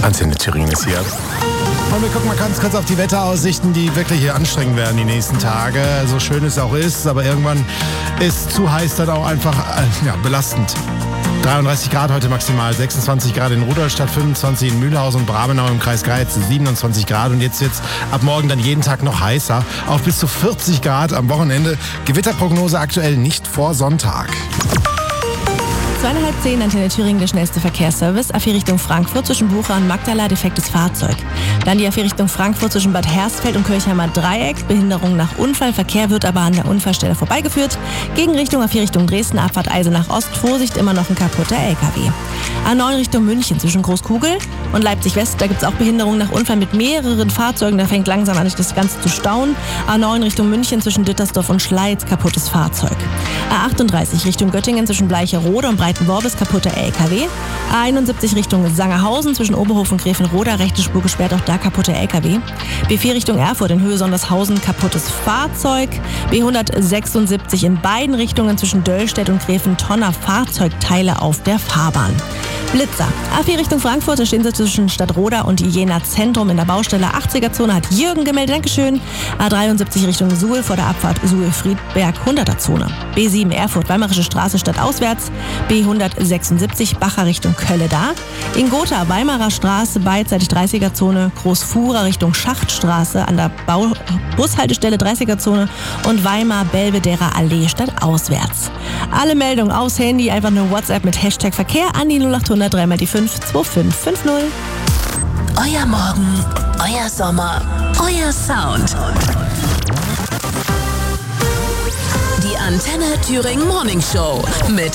Antenne Thüringen ist hier. Und wir gucken mal ganz kurz auf die Wetteraussichten, die wirklich hier anstrengend werden die nächsten Tage. So schön es auch ist, aber irgendwann ist zu heiß dann auch einfach belastend. 33 Grad heute maximal, 26 Grad in Rudolstadt, 25 in Mühlhausen und Brabenau im Kreis Greiz, 27 Grad. Und jetzt wird's ab morgen dann jeden Tag noch heißer, auf bis zu 40 Grad am Wochenende. Gewitterprognose aktuell nicht vor Sonntag. 9:30, Antenne Thüringen, der schnellste Verkehrsservice. A4 Richtung Frankfurt zwischen Bucha und Magdala, defektes Fahrzeug. Dann die A4 Richtung Frankfurt zwischen Bad Hersfeld und Kirchheimer Dreieck. Behinderung nach Unfall. Verkehr wird aber an der Unfallstelle vorbeigeführt. Gegenrichtung A4 Richtung Dresden, Abfahrt Eisenach Ost. Vorsicht, immer noch ein kaputter LKW. A9 Richtung München zwischen Großkugel und Leipzig West. Da gibt es auch Behinderung nach Unfall mit mehreren Fahrzeugen. Da fängt langsam an, das Ganze zu stauen. A9 Richtung München zwischen Dittersdorf und Schleiz, kaputtes Fahrzeug. A38 Richtung Göttingen zwischen Bleicherode und Breitenworbis, kaputter LKW. A71 Richtung Sangerhausen zwischen Oberhof und Gräfenroda, rechte Spur gesperrt, auch da kaputter LKW. B4 Richtung Erfurt in Höhe Sondershausen, kaputtes Fahrzeug. B176 in beiden Richtungen zwischen Döllstedt und Gräfentonner, Fahrzeugteile auf der Fahrbahn. Blitzer. A4 Richtung Frankfurt, da stehen sie zwischen Stadtroda und Jena Zentrum in der Baustelle. 80er-Zone hat Jürgen gemeldet, Dankeschön. A73 Richtung Suhl vor der Abfahrt Suhl-Friedberg, 100er-Zone. B7 Erfurt, Weimarische Straße stadtauswärts. B176 Bacher Richtung Kölle da. In Gotha, Weimarer Straße, beidseitig 30er-Zone. Großfuhrer Richtung Schachtstraße an der Bushaltestelle 30er-Zone. Und Weimar, Belvederer Allee stadtauswärts. Alle Meldungen aufs Handy, einfach nur WhatsApp mit Hashtag Verkehr an die 0800 3 die 5 2550. Euer Morgen, euer Sommer, euer Sound. Die Antenne Thüringen Morning Show mit